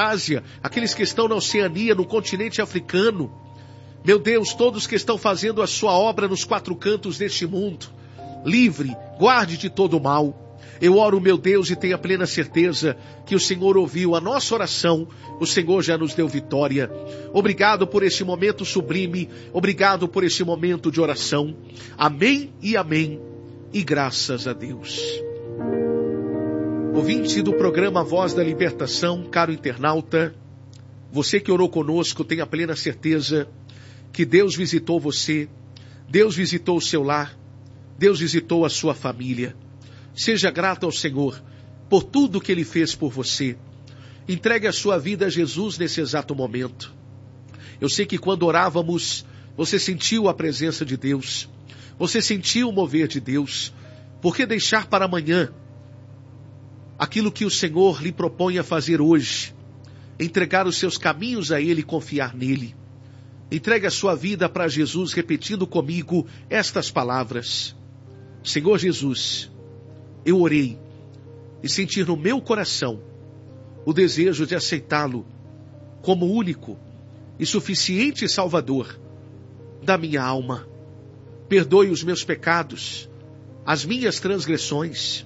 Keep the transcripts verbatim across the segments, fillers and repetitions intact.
Ásia, aqueles que estão na Oceania, no continente africano. Meu Deus, todos que estão fazendo a sua obra nos quatro cantos deste mundo. Livre, guarde de todo mal. Eu oro, meu Deus, e tenho a plena certeza que o Senhor ouviu a nossa oração, o Senhor já nos deu vitória. Obrigado por este momento sublime, obrigado por este momento de oração. Amém e amém, e graças a Deus. Ouvinte do programa Voz da Libertação, caro internauta, você que orou conosco, tenha a plena certeza que Deus visitou você, Deus visitou o seu lar, Deus visitou a sua família. Seja grato ao Senhor por tudo que Ele fez por você. Entregue a sua vida a Jesus nesse exato momento. Eu sei que quando orávamos, você sentiu a presença de Deus. Você sentiu o mover de Deus. Por que deixar para amanhã aquilo que o Senhor lhe propõe a fazer hoje? Entregar os seus caminhos a Ele e confiar nele. Entregue a sua vida para Jesus, repetindo comigo estas palavras. Senhor Jesus, eu orei e senti no meu coração o desejo de aceitá-lo como único e suficiente Salvador da minha alma. Perdoe os meus pecados, as minhas transgressões,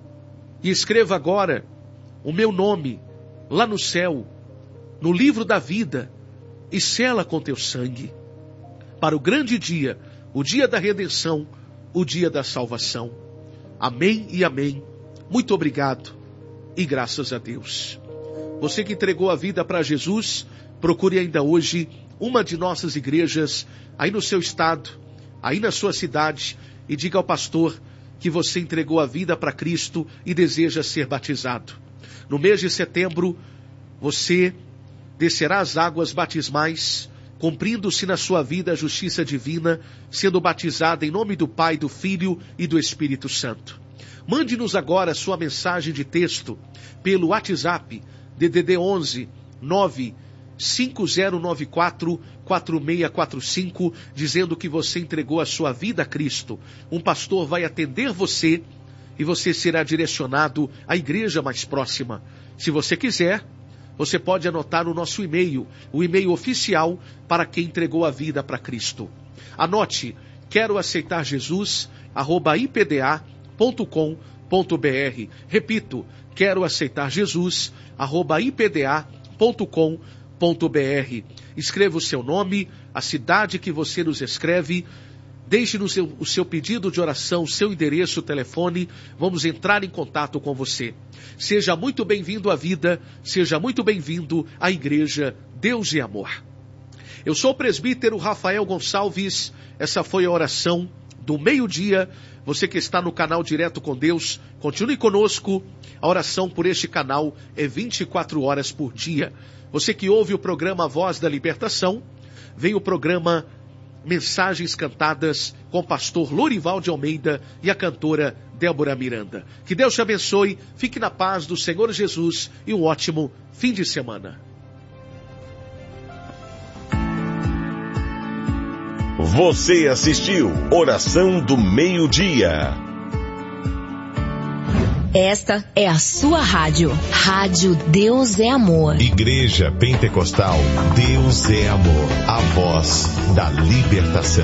e escreva agora o meu nome lá no céu, no livro da vida, e sela com teu sangue, para o grande dia, o dia da redenção, o dia da salvação. Amém e amém. Muito obrigado e graças a Deus. Você que entregou a vida para Jesus, procure ainda hoje uma de nossas igrejas, aí no seu estado, aí na sua cidade, e diga ao pastor que você entregou a vida para Cristo e deseja ser batizado. No mês de setembro, você descerá as águas batismais, cumprindo-se na sua vida a justiça divina, sendo batizada em nome do Pai, do Filho e do Espírito Santo. Mande-nos agora sua mensagem de texto pelo WhatsApp D D D onze nove cinco zero nove quatro quatro seis quatro cinco, dizendo que você entregou a sua vida a Cristo. Um pastor vai atender você e você será direcionado à igreja mais próxima. Se você quiser, você pode anotar o nosso e-mail, o e-mail oficial para quem entregou a vida para Cristo. Anote, quero aceitar Jesus, arroba i p d a ponto com ponto b r. Repito, quero aceitar Jesus, arroba i p d a ponto com ponto b r. Escreva o seu nome, a cidade que você nos escreve, deixe-nos o seu pedido de oração, seu endereço, telefone, vamos entrar em contato com você. Seja muito bem-vindo à vida, seja muito bem-vindo à Igreja Deus e Amor. Eu sou o presbítero Rafael Gonçalves, essa foi a oração do meio-dia. Você que está no canal Direto com Deus, continue conosco. A oração por este canal é vinte e quatro horas por dia. Você que ouve o programa Voz da Libertação, vem o programa Mensagens Cantadas com o pastor Lorival de Almeida e a cantora Débora Miranda. Que Deus te abençoe, fique na paz do Senhor Jesus e um ótimo fim de semana. Você assistiu Oração do Meio-Dia. Esta é a sua rádio. Rádio Deus é Amor. Igreja Pentecostal Deus é Amor. A voz da libertação.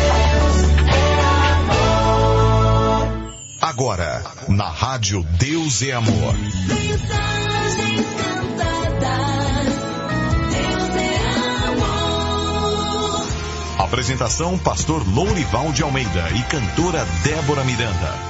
Agora, na Rádio Deus é Amor. Mensagens cantadas. Deus é amor. Apresentação: pastor Lourival de Almeida e cantora Débora Miranda.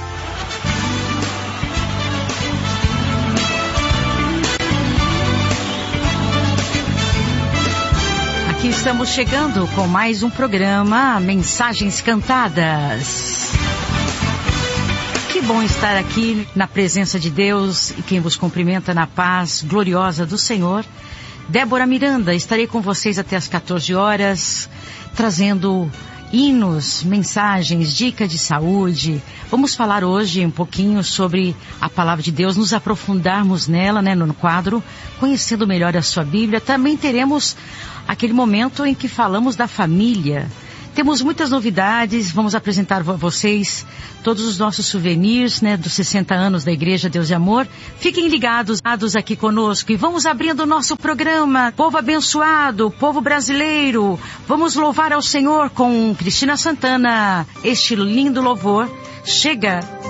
Aqui estamos chegando com mais um programa Mensagens Cantadas. Que bom estar aqui na presença de Deus e quem vos cumprimenta na paz gloriosa do Senhor. Débora Miranda, estarei com vocês até as quatorze horas, trazendo hinos, mensagens, dicas de saúde. Vamos falar hoje um pouquinho sobre a palavra de Deus, nos aprofundarmos nela, né, no quadro, conhecendo melhor a sua Bíblia. Também teremos aquele momento em que falamos da família. temos muitas novidades, vamos apresentar a vocês todos os nossos souvenirs, né, dos sessenta anos da Igreja Deus e Amor. Fiquem ligados, ligados aqui conosco e vamos abrindo o nosso programa. Povo abençoado, povo brasileiro, vamos louvar ao Senhor com Cristina Santana. Este lindo louvor chega